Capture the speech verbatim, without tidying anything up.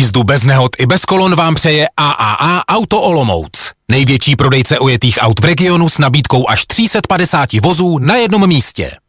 Jízdu bez nehod i bez kolon vám přeje A A A Auto Olomouc. Největší prodejce ojetých aut v regionu s nabídkou až tři sta padesát vozů na jednom místě.